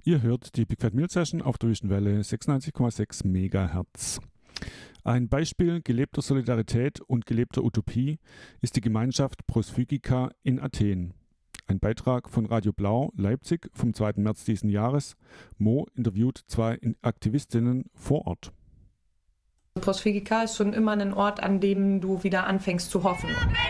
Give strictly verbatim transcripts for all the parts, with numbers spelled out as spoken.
Ihr hört die Big Fat Meal Session auf der Welle sechsundneunzig Komma sechs Megahertz. Ein Beispiel gelebter Solidarität und gelebter Utopie ist die Gemeinschaft Prosphygika in Athen. Ein Beitrag von Radio Blau Leipzig vom zweiten März diesen Jahres. Mo interviewt zwei Aktivistinnen vor Ort. Prosphygika ist schon immer ein Ort, an dem du wieder anfängst zu hoffen.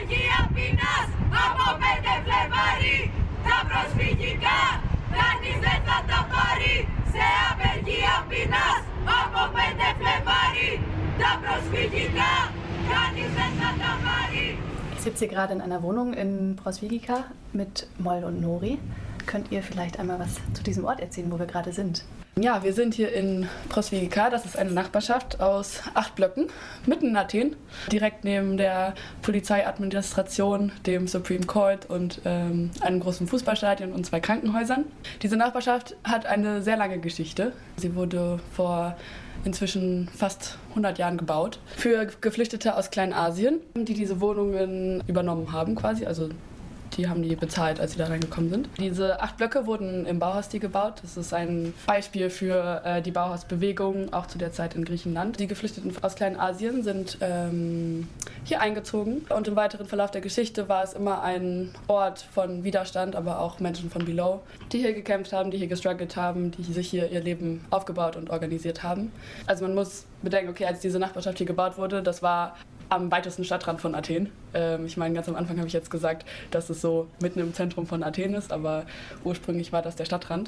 Ich sitze hier gerade in einer Wohnung in Prosphygika mit Moll und Nori. Könnt ihr vielleicht einmal was zu diesem Ort erzählen, wo wir gerade sind? Ja, wir sind hier in Prosphygika. Das ist eine Nachbarschaft aus acht Blöcken, mitten in Athen, direkt neben der Polizeiadministration, dem Supreme Court und ähm, einem großen Fußballstadion und zwei Krankenhäusern. Diese Nachbarschaft hat eine sehr lange Geschichte. Sie wurde vor inzwischen fast hundert Jahren gebaut für Geflüchtete aus Kleinasien, die diese Wohnungen übernommen haben quasi, also die haben die bezahlt, als sie da reingekommen sind. Diese acht Blöcke wurden im Bauhausstil gebaut. Das ist ein Beispiel für äh, die Bauhausbewegung, auch zu der Zeit in Griechenland. Die Geflüchteten aus Kleinasien sind ähm, hier eingezogen. Und im weiteren Verlauf der Geschichte war es immer ein Ort von Widerstand, aber auch Menschen von Below, die hier gekämpft haben, die hier gestruggelt haben, die sich hier ihr Leben aufgebaut und organisiert haben. Also man muss bedenken, okay, als diese Nachbarschaft hier gebaut wurde, das war am weitesten Stadtrand von Athen. Ähm, ich meine, ganz am Anfang habe ich jetzt gesagt, dass es so mitten im Zentrum von Athen ist, aber ursprünglich war das der Stadtrand.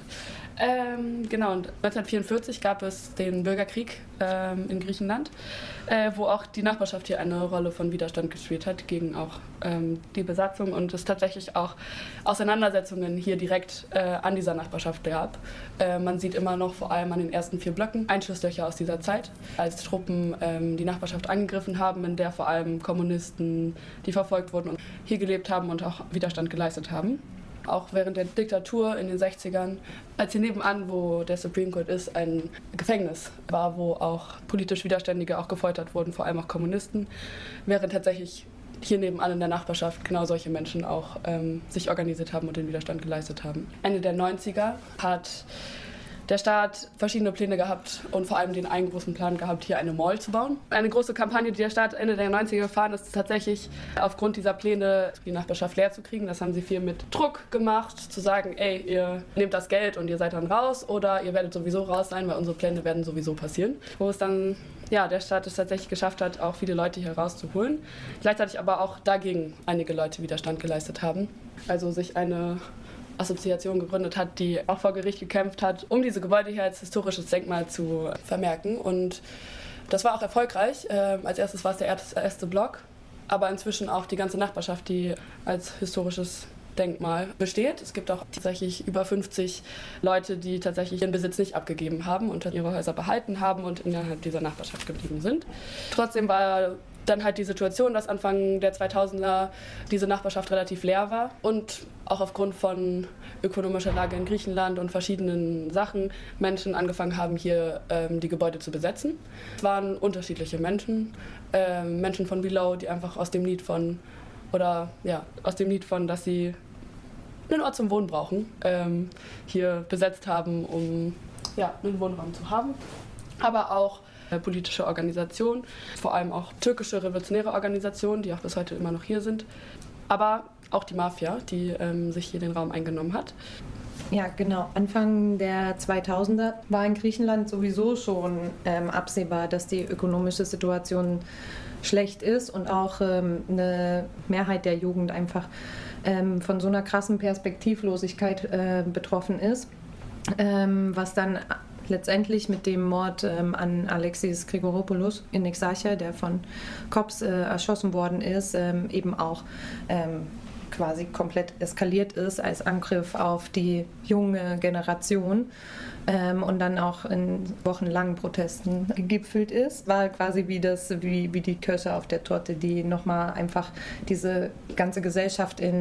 Ähm, genau, und neunzehnhundertvierundvierzig gab es den Bürgerkrieg ähm, in Griechenland, äh, wo auch die Nachbarschaft hier eine Rolle von Widerstand gespielt hat gegen auch ähm, die Besatzung und es tatsächlich auch Auseinandersetzungen hier direkt äh, an dieser Nachbarschaft gab. Äh, man sieht immer noch vor allem an den ersten vier Blöcken Einschusslöcher aus dieser Zeit, als Truppen ähm, die Nachbarschaft angegriffen haben, in der vor allem Kommunisten, die verfolgt wurden und hier gelebt haben und auch Widerstand geleistet haben. Auch während der Diktatur in den sechzigern, als hier nebenan, wo der Supreme Court ist, ein Gefängnis war, wo auch politisch Widerständige auch gefoltert wurden, vor allem auch Kommunisten, während tatsächlich hier nebenan in der Nachbarschaft genau solche Menschen auch ähm, sich organisiert haben und den Widerstand geleistet haben. Ende der neunziger hat der Staat verschiedene Pläne gehabt und vor allem den einen großen Plan gehabt, hier eine Mall zu bauen. Eine große Kampagne, die der Staat Ende der neunziger gefahren ist, tatsächlich aufgrund dieser Pläne die Nachbarschaft leer zu kriegen. Das haben sie viel mit Druck gemacht, zu sagen, ey, ihr nehmt das Geld und ihr seid dann raus oder ihr werdet sowieso raus sein, weil unsere Pläne werden sowieso passieren. Wo es dann, ja, der Staat es tatsächlich geschafft hat, auch viele Leute hier rauszuholen. Gleichzeitig aber auch dagegen einige Leute Widerstand geleistet haben. Also sich eine Assoziation gegründet hat, die auch vor Gericht gekämpft hat, um diese Gebäude hier als historisches Denkmal zu vermerken. Und das war auch erfolgreich. Ähm, als erstes war es der erste Block, aber inzwischen auch die ganze Nachbarschaft, die als historisches Denkmal besteht. Es gibt auch tatsächlich über fünfzig Leute, die tatsächlich ihren Besitz nicht abgegeben haben und ihre Häuser behalten haben und innerhalb dieser Nachbarschaft geblieben sind. Trotzdem war dann halt die Situation, dass Anfang der zweitausender diese Nachbarschaft relativ leer war und auch aufgrund von ökonomischer Lage in Griechenland und verschiedenen Sachen Menschen angefangen haben, hier ähm, die Gebäude zu besetzen. Es waren unterschiedliche Menschen, äh, Menschen von Below, die einfach aus dem Lied von, oder ja, aus dem Lied von, dass sie einen Ort zum Wohnen brauchen, ähm, hier besetzt haben, um ja, einen Wohnraum zu haben. Aber auch äh, politische Organisationen, vor allem auch türkische revolutionäre Organisationen, die auch bis heute immer noch hier sind. Aber auch die Mafia, die ähm, sich hier den Raum eingenommen hat. Ja, genau. Anfang der zweitausender war in Griechenland sowieso schon ähm, absehbar, dass die ökonomische Situation schlecht ist und auch ähm, eine Mehrheit der Jugend einfach ähm, von so einer krassen Perspektivlosigkeit äh, betroffen ist, ähm, was dann letztendlich mit dem Mord ähm, an Alexis Grigoropoulos in Exarchia, der von Cops äh, erschossen worden ist, ähm, eben auch ähm, quasi komplett eskaliert ist als Angriff auf die junge Generation ähm, und dann auch in wochenlangen Protesten gegipfelt ist. War quasi wie, das, wie, wie die Kirsche auf der Torte, die nochmal einfach diese ganze Gesellschaft in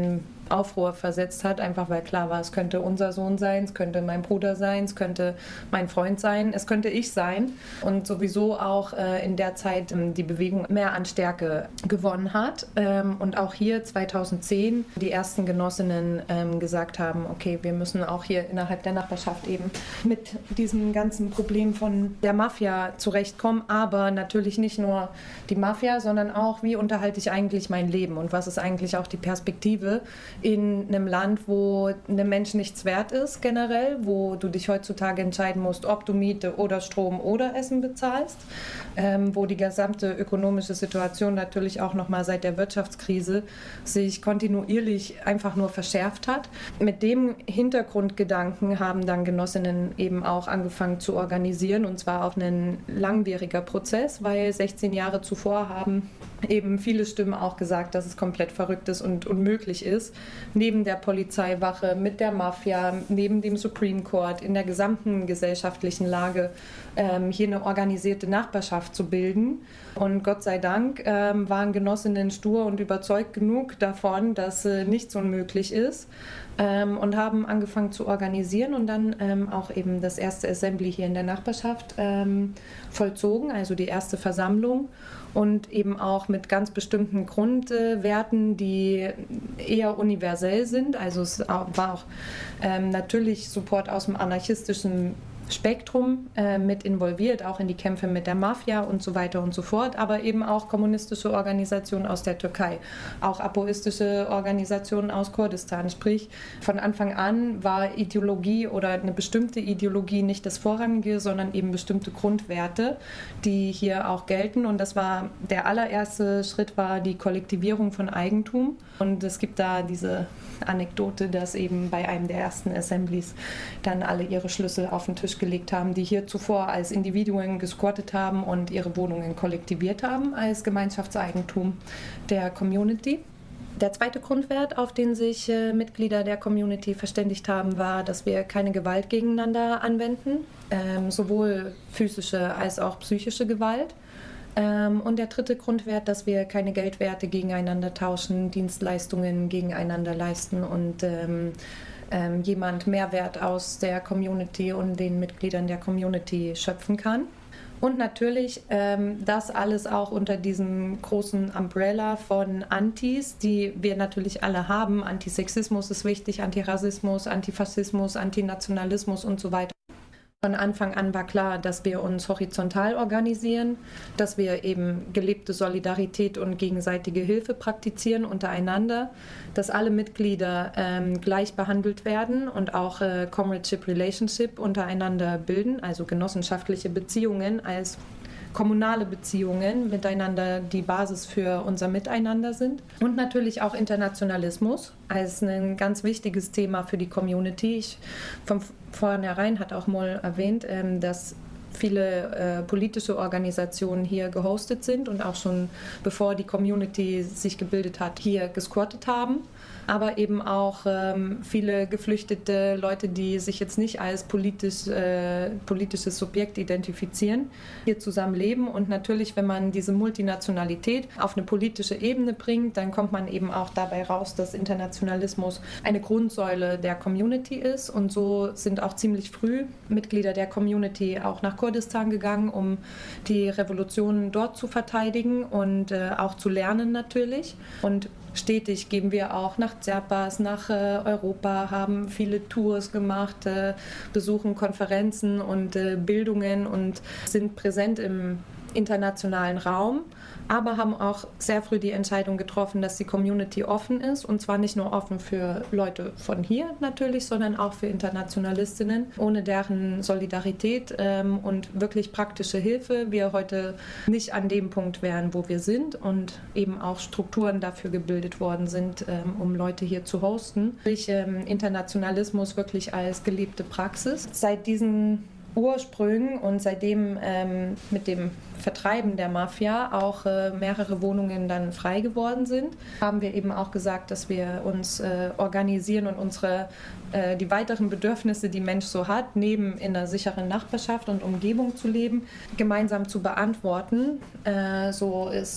Aufruhr versetzt hat, einfach weil klar war, es könnte unser Sohn sein, es könnte mein Bruder sein, es könnte mein Freund sein, es könnte ich sein. Und sowieso auch äh, in der Zeit ähm, die Bewegung mehr an Stärke gewonnen hat. Ähm, und auch hier zweitausendzehn die ersten Genossinnen ähm, gesagt haben, okay, wir müssen auch hier innerhalb der Nachbarschaft eben mit diesem ganzen Problem von der Mafia zurechtkommen. Aber natürlich nicht nur die Mafia, sondern auch, wie unterhalte ich eigentlich mein Leben und was ist eigentlich auch die Perspektive in einem Land, wo ein Mensch nichts wert ist generell, wo du dich heutzutage entscheiden musst, ob du Miete oder Strom oder Essen bezahlst, ähm, wo die gesamte ökonomische Situation natürlich auch nochmal seit der Wirtschaftskrise sich kontinuierlich einfach nur verschärft hat. Mit dem Hintergrundgedanken haben dann Genossinnen eben auch angefangen zu organisieren, und zwar auf einen langwieriger Prozess, weil sechzehn Jahre zuvor haben eben viele Stimmen auch gesagt, dass es komplett verrückt ist und unmöglich ist, neben der Polizeiwache, mit der Mafia, neben dem Supreme Court, in der gesamten gesellschaftlichen Lage ähm, hier eine organisierte Nachbarschaft zu bilden. Und Gott sei Dank ähm, waren Genossinnen stur und überzeugt genug davon, dass äh, nichts unmöglich ist. Ähm, und haben angefangen zu organisieren und dann ähm, auch eben das erste Assembly hier in der Nachbarschaft ähm, vollzogen, also die erste Versammlung. Und eben auch mit ganz bestimmten Grundwerten, die eher universell sind. Also es war auch ähm, natürlich Support aus dem anarchistischen Spektrum äh, mit involviert, auch in die Kämpfe mit der Mafia und so weiter und so fort, aber eben auch kommunistische Organisationen aus der Türkei, auch apoistische Organisationen aus Kurdistan. Sprich, von Anfang an war Ideologie oder eine bestimmte Ideologie nicht das Vorrangige, sondern eben bestimmte Grundwerte, die hier auch gelten. Und das war der allererste Schritt, war die Kollektivierung von Eigentum. Und es gibt da diese Anekdote, dass eben bei einem der ersten Assemblies dann alle ihre Schlüssel auf den Tisch gelegt haben, die hier zuvor als Individuen gesquattet haben und ihre Wohnungen kollektiviert haben als Gemeinschaftseigentum der Community. Der zweite Grundwert, auf den sich äh, Mitglieder der Community verständigt haben, war, dass wir keine Gewalt gegeneinander anwenden, ähm, sowohl physische als auch psychische Gewalt. Ähm, und der dritte Grundwert, dass wir keine Geldwerte gegeneinander tauschen, Dienstleistungen gegeneinander leisten und ähm, ähm, jemand Mehrwert aus der Community und den Mitgliedern der Community schöpfen kann. Und natürlich ähm, das alles auch unter diesem großen Umbrella von Antis, die wir natürlich alle haben. Antisexismus ist wichtig, Antirassismus, Antifaschismus, Antinationalismus und so weiter. Von Anfang an war klar, dass wir uns horizontal organisieren, dass wir eben gelebte Solidarität und gegenseitige Hilfe praktizieren untereinander, dass alle Mitglieder ähm, gleich behandelt werden und auch äh, Comradeship Relationship untereinander bilden, also genossenschaftliche Beziehungen als kommunale Beziehungen miteinander die Basis für unser Miteinander sind. Und natürlich auch Internationalismus als ein ganz wichtiges Thema für die Community. Ich, von vornherein hat auch Moll erwähnt, ähm, dass viele äh, politische Organisationen hier gehostet sind und auch schon bevor die Community sich gebildet hat, hier gesquattet haben. Aber eben auch ähm, viele geflüchtete Leute, die sich jetzt nicht als politisch, äh, politisches Subjekt identifizieren, hier zusammen leben. Und natürlich, wenn man diese Multinationalität auf eine politische Ebene bringt, dann kommt man eben auch dabei raus, dass Internationalismus eine Grundsäule der Community ist. Und so sind auch ziemlich früh Mitglieder der Community auch nach Kurdistan gegangen, um die Revolution dort zu verteidigen und äh, auch zu lernen natürlich. Und stetig gehen wir auch nach Zerpas, nach äh, Europa, haben viele Tours gemacht, äh, besuchen Konferenzen und äh, Bildungen und sind präsent im internationalen Raum, aber haben auch sehr früh die Entscheidung getroffen, dass die Community offen ist, und zwar nicht nur offen für Leute von hier natürlich, sondern auch für Internationalistinnen, ohne deren Solidarität ähm, und wirklich praktische Hilfe wir heute nicht an dem Punkt wären, wo wir sind, und eben auch Strukturen dafür gebildet worden sind, ähm, um Leute hier zu hosten. Durch ähm, Internationalismus wirklich als gelebte Praxis. Seit diesen Ursprüngen und seitdem ähm, mit dem Vertreiben der Mafia auch äh, mehrere Wohnungen dann frei geworden sind, haben wir eben auch gesagt, dass wir uns äh, organisieren und unsere äh, die weiteren Bedürfnisse, die Mensch so hat, neben in einer sicheren Nachbarschaft und Umgebung zu leben, gemeinsam zu beantworten. Äh, so ist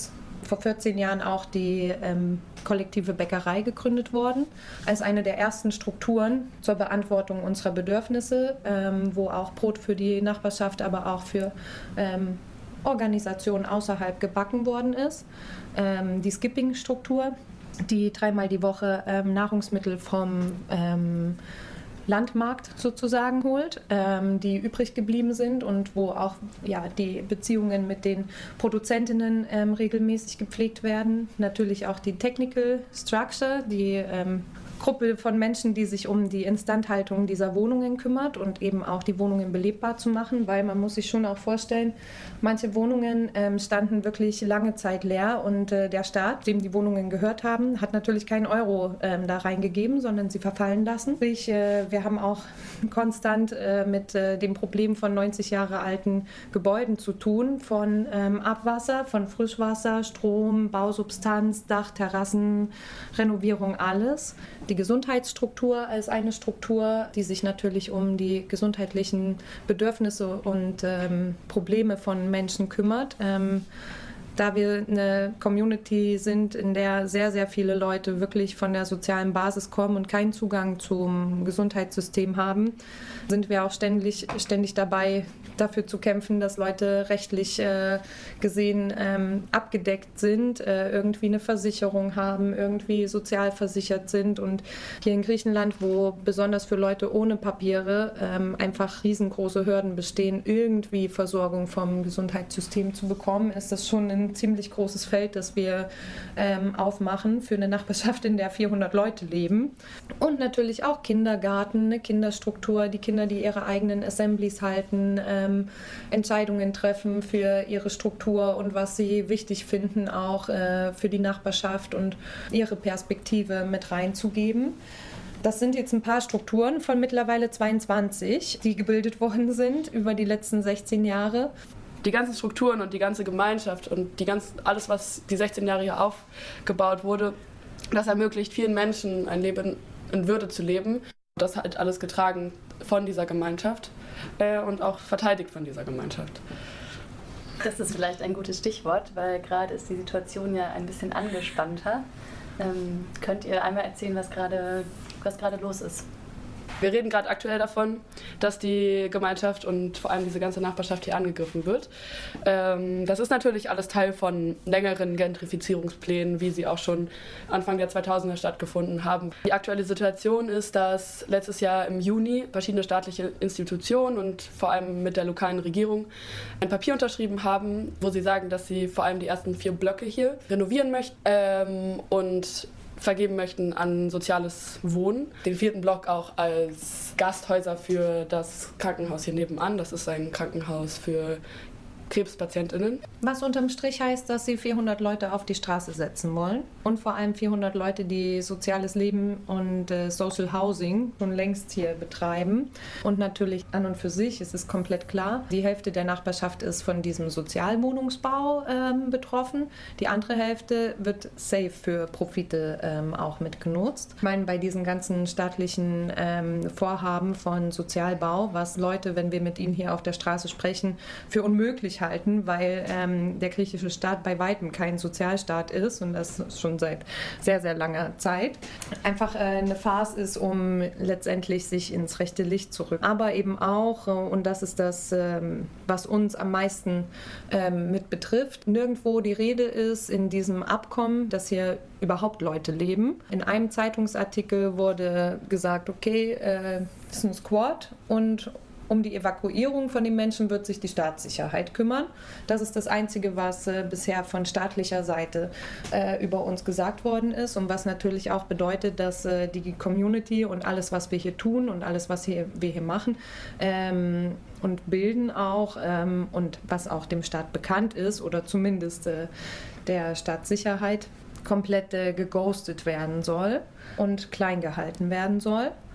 vor vierzehn Jahren auch die ähm, kollektive Bäckerei gegründet worden, als eine der ersten Strukturen zur Beantwortung unserer Bedürfnisse, ähm, wo auch Brot für die Nachbarschaft, aber auch für ähm, Organisationen außerhalb gebacken worden ist. Ähm, die Skipping-Struktur, die dreimal die Woche ähm, Nahrungsmittel vom ähm, Landmarkt sozusagen holt, ähm, die übrig geblieben sind und wo auch ja, die Beziehungen mit den Produzentinnen ähm, regelmäßig gepflegt werden. Natürlich auch die Technical Structure, die ähm, Gruppe von Menschen, die sich um die Instandhaltung dieser Wohnungen kümmert und eben auch die Wohnungen belebbar zu machen, weil man muss sich schon auch vorstellen, manche Wohnungen ähm, standen wirklich lange Zeit leer und äh, der Staat, dem die Wohnungen gehört haben, hat natürlich keinen Euro ähm, da reingegeben, sondern sie verfallen lassen. Ich, äh, wir haben auch konstant äh, mit äh, dem Problem von neunzig Jahre alten Gebäuden zu tun, von ähm, Abwasser, von Frischwasser, Strom, Bausubstanz, Dach, Terrassen, Renovierung, alles. Die Gesundheitsstruktur als eine Struktur, die sich natürlich um die gesundheitlichen Bedürfnisse und ähm, Probleme von Menschen kümmert. Ähm, da wir eine Community sind, in der sehr, sehr viele Leute wirklich von der sozialen Basis kommen und keinen Zugang zum Gesundheitssystem haben, sind wir auch ständig, ständig dabei, dafür zu kämpfen, dass Leute rechtlich äh, gesehen ähm, abgedeckt sind, äh, irgendwie eine Versicherung haben, irgendwie sozial versichert sind. Und hier in Griechenland, wo besonders für Leute ohne Papiere ähm, einfach riesengroße Hürden bestehen, irgendwie Versorgung vom Gesundheitssystem zu bekommen, ist das schon ein ziemlich großes Feld, das wir ähm, aufmachen für eine Nachbarschaft, in der vierhundert Leute leben. Und natürlich auch Kindergarten, eine Kinderstruktur, die Kinder, die ihre eigenen Assemblies halten, ähm, Entscheidungen treffen für ihre Struktur und was sie wichtig finden, auch äh, für die Nachbarschaft und ihre Perspektive mit reinzugeben. Das sind jetzt ein paar Strukturen von mittlerweile zweiundzwanzig, die gebildet worden sind über die letzten sechzehn Jahre. Die ganzen Strukturen und die ganze Gemeinschaft und die ganz, alles, was die sechzehn Jahre hier aufgebaut wurde, das ermöglicht vielen Menschen ein Leben in Würde zu leben. Das hat alles getragen von dieser Gemeinschaft äh, und auch verteidigt von dieser Gemeinschaft. Das ist vielleicht ein gutes Stichwort, weil gerade ist die Situation ja ein bisschen angespannter. Ähm, könnt ihr einmal erzählen, was gerade was gerade los ist? Wir reden gerade aktuell davon, dass die Gemeinschaft und vor allem diese ganze Nachbarschaft hier angegriffen wird. Ähm, das ist natürlich alles Teil von längeren Gentrifizierungsplänen, wie sie auch schon Anfang der zweitausender stattgefunden haben. Die aktuelle Situation ist, dass letztes Jahr im Juni verschiedene staatliche Institutionen und vor allem mit der lokalen Regierung ein Papier unterschrieben haben, wo sie sagen, dass sie vor allem die ersten vier Blöcke hier renovieren möchten ähm, und vergeben möchten an soziales Wohnen. Den vierten Block auch als Gasthäuser für das Krankenhaus hier nebenan. Das ist ein Krankenhaus für KrebspatientInnen. Was unterm Strich heißt, dass sie vierhundert Leute auf die Straße setzen wollen und vor allem vierhundert Leute, die soziales Leben und äh, Social Housing schon längst hier betreiben. Und natürlich an und für sich ist es komplett klar, die Hälfte der Nachbarschaft ist von diesem Sozialwohnungsbau ähm, betroffen. Die andere Hälfte wird safe für Profite ähm, auch mitgenutzt. Ich meine, bei diesen ganzen staatlichen ähm, Vorhaben von Sozialbau, was Leute, wenn wir mit ihnen hier auf der Straße sprechen, für unmöglich halten, weil ähm, der griechische Staat bei weitem kein Sozialstaat ist und das schon seit sehr, sehr langer Zeit. Einfach äh, eine Farce ist, um letztendlich sich ins rechte Licht zu rücken. Aber eben auch, äh, und das ist das, ähm, was uns am meisten ähm, mit betrifft, nirgendwo die Rede ist in diesem Abkommen, dass hier überhaupt Leute leben. In einem Zeitungsartikel wurde gesagt, okay, äh, das ist ein Squad und um die Evakuierung von den Menschen wird sich die Staatssicherheit kümmern. Das ist das Einzige, was äh, bisher von staatlicher Seite äh, über uns gesagt worden ist und was natürlich auch bedeutet, dass äh, die Community und alles, was wir hier tun und alles, was hier, wir hier machen ähm, und bilden auch ähm, und was auch dem Staat bekannt ist oder zumindest äh, der Staatssicherheit komplett äh, geghostet werden soll und klein gehalten werden soll.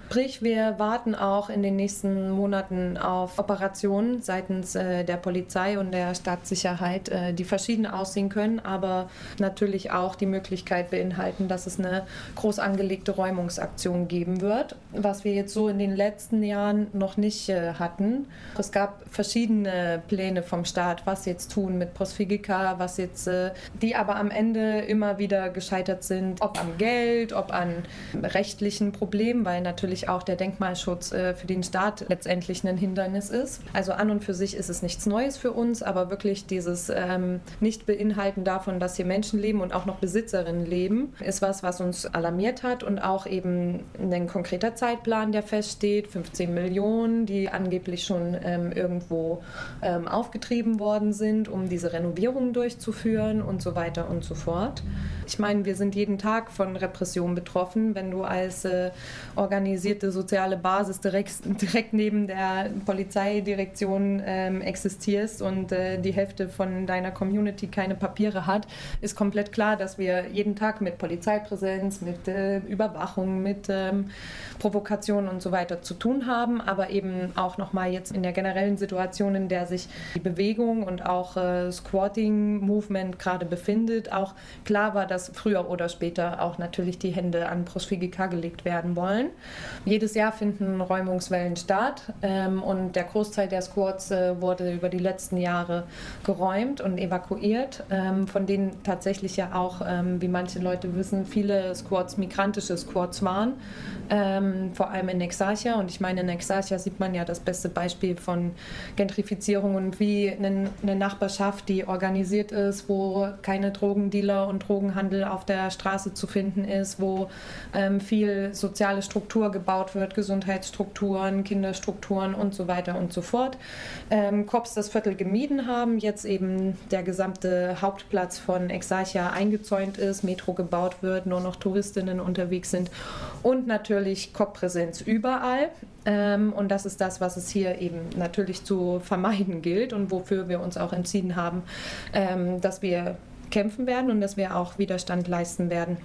Sprich, wir warten auch in den nächsten Monaten auf Operationen seitens äh, der Polizei und der Staatssicherheit, äh, die verschieden aussehen können, aber natürlich auch die Möglichkeit beinhalten, dass es eine groß angelegte Räumungsaktion geben wird, was wir jetzt so in den letzten Jahren noch nicht äh, hatten. Es gab verschiedene Pläne vom Staat, was jetzt tun mit Prosfigika, was jetzt, äh, die aber am Ende immer wieder gescheitert sind, ob am Geld, ob an rechtlichen Problemen, weil natürlich auch der Denkmalschutz äh, für den Staat letztendlich ein Hindernis ist. Also an und für sich ist es nichts Neues für uns, aber wirklich dieses ähm, Nicht-Beinhalten davon, dass hier Menschen leben und auch noch Besitzerinnen leben, ist was, was uns alarmiert hat und auch eben ein konkreter Zeitplan, der feststeht, fünfzehn Millionen, die angeblich schon ähm, irgendwo ähm, aufgetrieben worden sind, um diese Renovierungen durchzuführen und so weiter und so fort. Ich meine, wir sind jeden Tag von Repression betroffen, wenn du als äh, organisierte soziale Basis direkt, direkt neben der Polizeidirektion ähm, existierst und äh, die Hälfte von deiner Community keine Papiere hat, ist komplett klar, dass wir jeden Tag mit Polizeipräsenz, mit äh, Überwachung, mit ähm, Provokation und so weiter zu tun haben, aber eben auch nochmal jetzt in der generellen Situation, in der sich die Bewegung und auch äh, Squatting-Movement gerade befindet, auch klar war, dass früher oder später auch natürlich die Hände an Prosfigika gelegt werden wollen. Jedes Jahr finden Räumungswellen statt ähm, und der Großteil der Squats äh, wurde über die letzten Jahre geräumt und evakuiert, ähm, von denen tatsächlich ja auch, ähm, wie manche Leute wissen, viele Squats migrantische Squats waren, ähm, vor allem in Exarchia. Und ich meine, in Exarchia sieht man ja das beste Beispiel von Gentrifizierung und wie eine, eine Nachbarschaft, die organisiert ist, wo keine Drogendealer und Drogenhandel auf der Straße zu finden ist, wo ähm, viel soziale Struktur gebaut wird, Gesundheitsstrukturen, Kinderstrukturen und so weiter und so fort. Ähm, Cops das Viertel gemieden haben, jetzt eben der gesamte Hauptplatz von Exarchia eingezäunt ist, Metro gebaut wird, nur noch Touristinnen unterwegs sind und natürlich Cop-Präsenz überall. Ähm, und das ist das, was es hier eben natürlich zu vermeiden gilt und wofür wir uns auch entschieden haben, ähm, dass wir kämpfen werden und dass wir auch Widerstand leisten werden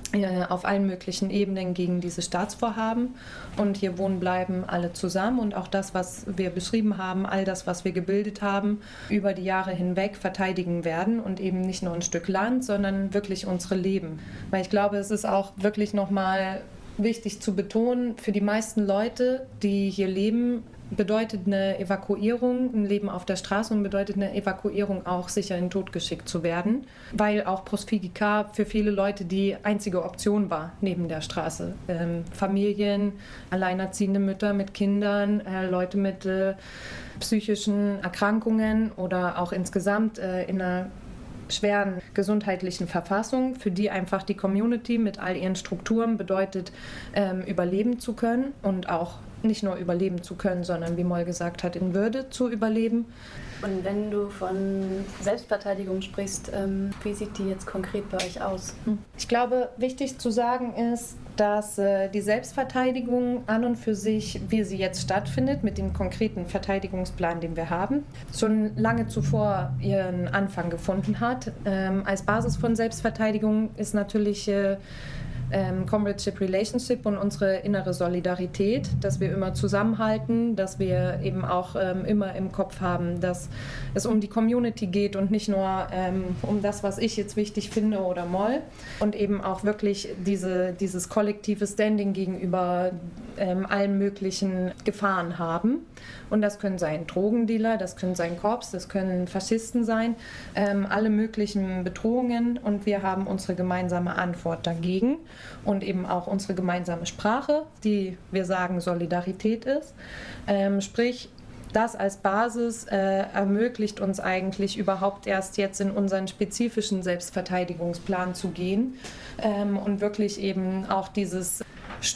auf allen möglichen Ebenen gegen diese Staatsvorhaben und hier wohnen bleiben alle zusammen und auch das, was wir beschrieben haben, all das, was wir gebildet haben, über die Jahre hinweg verteidigen werden und eben nicht nur ein Stück Land, sondern wirklich unsere Leben. Weil ich glaube, es ist auch wirklich nochmal wichtig zu betonen, für die meisten Leute, die hier leben, bedeutet eine Evakuierung, ein Leben auf der Straße und bedeutet eine Evakuierung auch sicher in den Tod geschickt zu werden, weil auch Prosfigika für viele Leute die einzige Option war neben der Straße. Ähm, Familien, alleinerziehende Mütter mit Kindern, äh, Leute mit äh, psychischen Erkrankungen oder auch insgesamt äh, in einer schweren gesundheitlichen Verfassung, für die einfach die Community mit all ihren Strukturen bedeutet, ähm, überleben zu können und auch nicht nur überleben zu können, sondern wie Moll gesagt hat, in Würde zu überleben. Und wenn du von Selbstverteidigung sprichst, ähm, wie sieht die jetzt konkret bei euch aus? Ich glaube, wichtig zu sagen ist, dass äh, die Selbstverteidigung an und für sich, wie sie jetzt stattfindet, mit dem konkreten Verteidigungsplan, den wir haben, schon lange zuvor ihren Anfang gefunden hat. Ähm, als Basis von Selbstverteidigung ist natürlich äh, Ähm, Comradeship Relationship und unsere innere Solidarität, dass wir immer zusammenhalten, dass wir eben auch ähm, immer im Kopf haben, dass es um die Community geht und nicht nur ähm, um das, was ich jetzt wichtig finde oder Moll und eben auch wirklich diese, dieses kollektive Standing gegenüber ähm, allen möglichen Gefahren haben. Und das können sein Drogendealer, das können sein Korps, das können Faschisten sein, ähm, alle möglichen Bedrohungen und wir haben unsere gemeinsame Antwort dagegen und eben auch unsere gemeinsame Sprache, die wir sagen Solidarität ist. Ähm, sprich, das als Basis äh, ermöglicht uns eigentlich überhaupt erst jetzt in unseren spezifischen Selbstverteidigungsplan zu gehen ähm, und wirklich eben auch dieses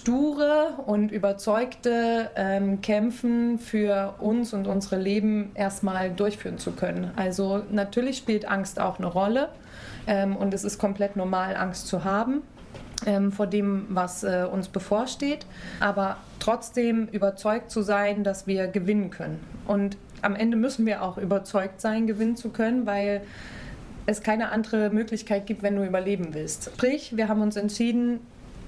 sture und überzeugte ähm, Kämpfen für uns und unsere Leben erstmal durchführen zu können. Also natürlich spielt Angst auch eine Rolle ähm, und es ist komplett normal, Angst zu haben ähm, vor dem, was äh, uns bevorsteht, aber trotzdem überzeugt zu sein, dass wir gewinnen können. Und am Ende müssen wir auch überzeugt sein, gewinnen zu können, weil es keine andere Möglichkeit gibt, wenn du überleben willst. Sprich, wir haben uns entschieden,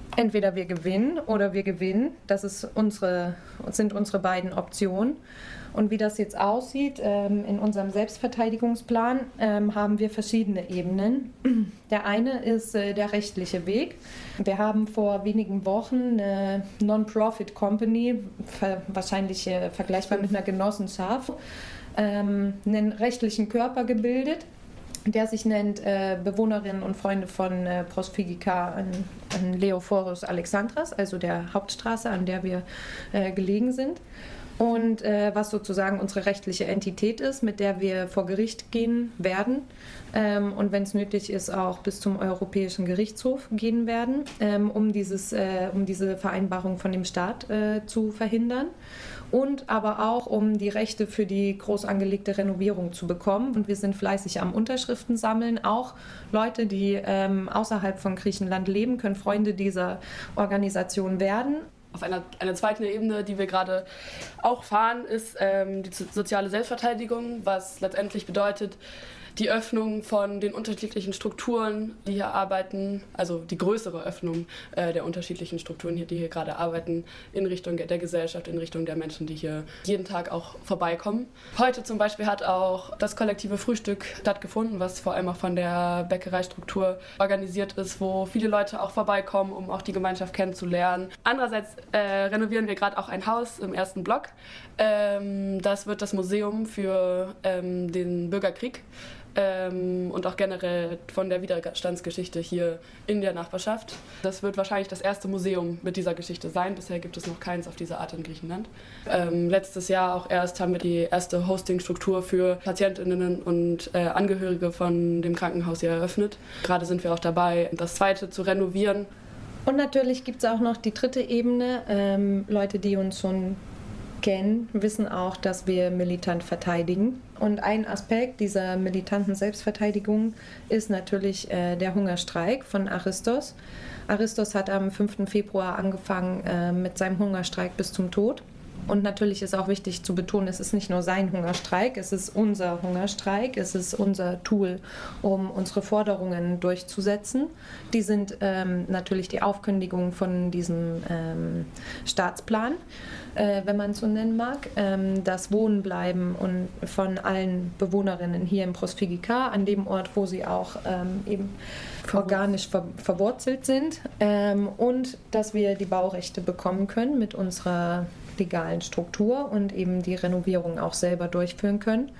entweder wir gewinnen oder wir gewinnen. Das ist unsere, sind unsere beiden Optionen. Und wie das jetzt aussieht, ähm, in unserem Selbstverteidigungsplan ähm, haben wir verschiedene Ebenen. Der eine ist äh, der rechtliche Weg. Wir haben vor wenigen Wochen eine Non-Profit-Company, ver- wahrscheinlich äh, vergleichbar mit einer Genossenschaft, ähm, einen rechtlichen Körper gebildet, der sich nennt äh, Bewohnerinnen und Freunde von äh, Prosfigika an, an Leoforos Alexandras, also der Hauptstraße, an der wir äh, gelegen sind. Und äh, was sozusagen unsere rechtliche Entität ist, mit der wir vor Gericht gehen werden ähm, und wenn es nötig ist, auch bis zum Europäischen Gerichtshof gehen werden, ähm, um, dieses, äh, um diese Vereinbarung von dem Staat äh, zu verhindern. Und aber auch, um die Rechte für die groß angelegte Renovierung zu bekommen. Und wir sind fleißig am Unterschriften sammeln. Auch Leute, die ähm, außerhalb von Griechenland leben, können Freunde dieser Organisation werden. Auf einer, einer zweiten Ebene, die wir gerade auch fahren, ist ähm, die soziale Selbstverteidigung, was letztendlich bedeutet, die Öffnung von den unterschiedlichen Strukturen, die hier arbeiten, also die größere Öffnung äh, der unterschiedlichen Strukturen, hier, die hier gerade arbeiten, in Richtung der Gesellschaft, in Richtung der Menschen, die hier jeden Tag auch vorbeikommen. Heute zum Beispiel hat auch das kollektive Frühstück stattgefunden, was vor allem auch von der Bäckereistruktur organisiert ist, wo viele Leute auch vorbeikommen, um auch die Gemeinschaft kennenzulernen. Andererseits äh, renovieren wir gerade auch ein Haus im ersten Block. Ähm, das wird das Museum für ähm, den Bürgerkrieg. Ähm, und auch generell von der Widerstandsgeschichte hier in der Nachbarschaft. Das wird wahrscheinlich das erste Museum mit dieser Geschichte sein. Bisher gibt es noch keins auf diese Art in Griechenland. Ähm, letztes Jahr auch erst haben wir die erste Hostingstruktur für PatientInnen und äh, Angehörige von dem Krankenhaus hier eröffnet. Gerade sind wir auch dabei, das zweite zu renovieren. Und natürlich gibt es auch noch die dritte Ebene. Ähm, Leute, die uns schon kennen, wissen auch, dass wir militant verteidigen. Und ein Aspekt dieser militanten Selbstverteidigung ist natürlich äh, der Hungerstreik von Aristos. Aristos hat am fünften Februar angefangen äh, mit seinem Hungerstreik bis zum Tod. Und natürlich ist auch wichtig zu betonen, es ist nicht nur sein Hungerstreik, es ist unser Hungerstreik, es ist unser Tool, um unsere Forderungen durchzusetzen. Die sind ähm, natürlich die Aufkündigung von diesem ähm, Staatsplan, äh, wenn man es so nennen mag, ähm, das Wohnbleiben und von allen Bewohnerinnen hier in Prosfigika, an dem Ort, wo sie auch ähm, eben organisch ver- verwurzelt sind, ähm, und dass wir die Baurechte bekommen können mit unserer legalen Struktur und eben die Renovierung auch selber durchführen können.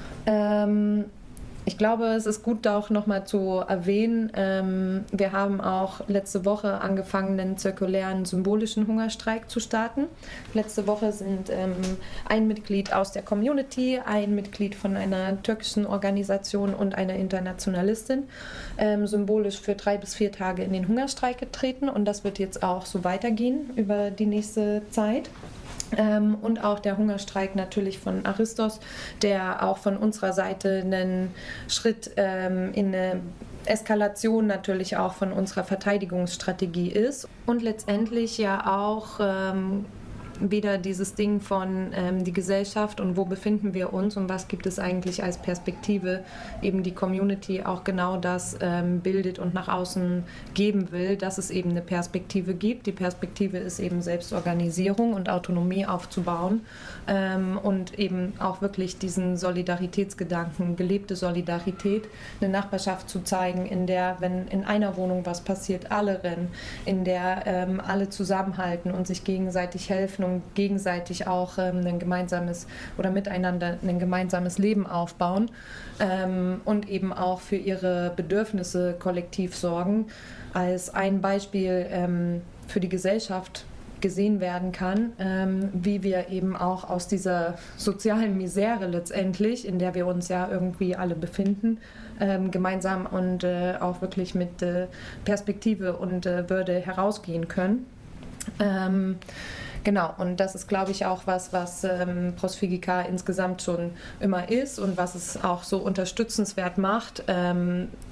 Ähm, ich glaube, es ist gut, da auch nochmal zu erwähnen, ähm, wir haben auch letzte Woche angefangen, einen zirkulären symbolischen Hungerstreik zu starten. Letzte Woche sind ähm, ein Mitglied aus der Community, ein Mitglied von einer türkischen Organisation und einer Internationalistin ähm, symbolisch für drei bis vier Tage in den Hungerstreik getreten, und das wird jetzt auch so weitergehen über die nächste Zeit. Ähm, und auch der Hungerstreik natürlich von Aristos, der auch von unserer Seite einen Schritt ähm, in eine Eskalation natürlich auch von unserer Verteidigungsstrategie ist. Und letztendlich ja auch ähm, wieder dieses Ding von ähm, die Gesellschaft und wo befinden wir uns und was gibt es eigentlich als Perspektive, eben die Community auch genau das ähm, bildet und nach außen geben will, dass es eben eine Perspektive gibt. Die Perspektive ist eben Selbstorganisierung und Autonomie aufzubauen ähm, und eben auch wirklich diesen Solidaritätsgedanken, gelebte Solidarität, eine Nachbarschaft zu zeigen, in der, wenn in einer Wohnung was passiert, alle rennen, in der ähm, alle zusammenhalten und sich gegenseitig helfen und gegenseitig auch ähm, ein gemeinsames oder miteinander ein gemeinsames Leben aufbauen ähm, und eben auch für ihre Bedürfnisse kollektiv sorgen, als ein Beispiel ähm, für die Gesellschaft gesehen werden kann, ähm, wie wir eben auch aus dieser sozialen Misere letztendlich, in der wir uns ja irgendwie alle befinden, ähm, gemeinsam und äh, auch wirklich mit äh, Perspektive und äh, Würde herausgehen können. Ähm, Genau, und das ist, glaube ich, auch was, was ähm, Prosfigika insgesamt schon immer ist und was es auch so unterstützenswert macht, ähm,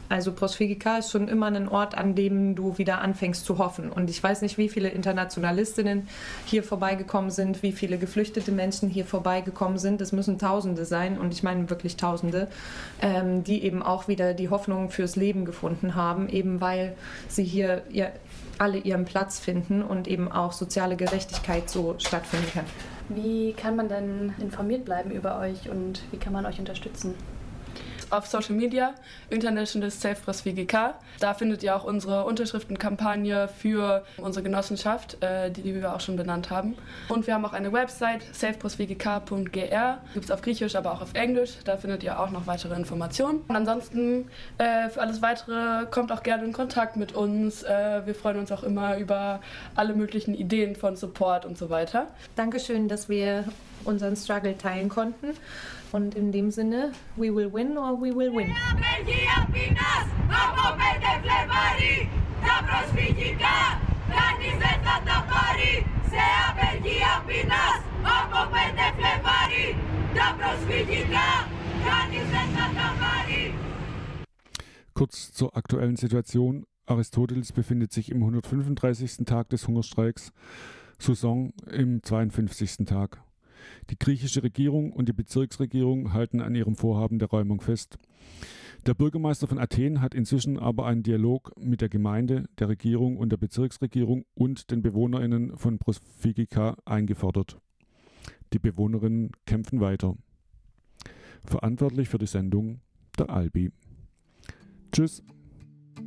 Also Prosfigika ist schon immer ein Ort, an dem du wieder anfängst zu hoffen. Und ich weiß nicht, wie viele Internationalistinnen hier vorbeigekommen sind, wie viele geflüchtete Menschen hier vorbeigekommen sind. Es müssen Tausende sein, und ich meine wirklich Tausende, ähm, die eben auch wieder die Hoffnung fürs Leben gefunden haben, eben weil sie hier ihr, alle ihren Platz finden und eben auch soziale Gerechtigkeit so stattfinden kann. Wie kann man denn informiert bleiben über euch und wie kann man euch unterstützen? Auf Social Media, International Safe Prosfigika. Da findet ihr auch unsere Unterschriftenkampagne für unsere Genossenschaft, äh, die, die wir auch schon benannt haben. Und wir haben auch eine Website, safe prosfigika punkt g r. Gibt es auf Griechisch, aber auch auf Englisch. Da findet ihr auch noch weitere Informationen. Und ansonsten äh, für alles Weitere kommt auch gerne in Kontakt mit uns. Äh, wir freuen uns auch immer über alle möglichen Ideen von Support und so weiter. Dankeschön, dass wir unseren Struggle teilen konnten. Und in dem Sinne, we will win or we will win. Kurz zur aktuellen Situation. Aristoteles befindet sich im hundertfünfunddreißigsten Tag des Hungerstreiks, Susan im zweiundfünfzigsten Tag. Die griechische Regierung und die Bezirksregierung halten an ihrem Vorhaben der Räumung fest. Der Bürgermeister von Athen hat inzwischen aber einen Dialog mit der Gemeinde, der Regierung und der Bezirksregierung und den BewohnerInnen von Prosfigika eingefordert. Die BewohnerInnen kämpfen weiter. Verantwortlich für die Sendung der Albi. Tschüss.